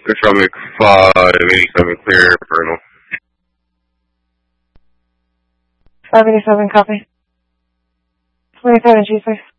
Traffic 587 clear, Bruno. 587, copy. 27 G6.